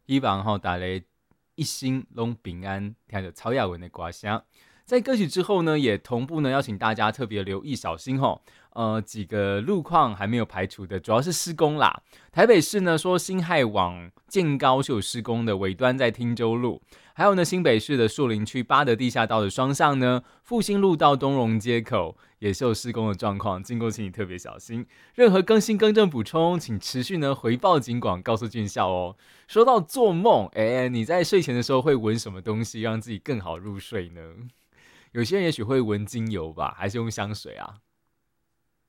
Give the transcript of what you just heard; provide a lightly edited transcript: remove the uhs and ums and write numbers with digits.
希望大家一心拢平安，听着曹雅文的歌声。在歌曲之后呢，也同步呢邀请大家特别留意小心几个路况还没有排除的，主要是施工啦。台北市呢说辛亥往建高是有施工的，尾端在汀州路。还有呢，新北市的树林区八德地下道的双向呢，复兴路到东荣街口也是有施工的状况，经过请你特别小心。任何更新更正补充，请持续呢回报警广，告诉军校哦。说到做梦，你在睡前的时候会闻什么东西让自己更好入睡呢？有些人也许会闻精油吧，还是用香水啊？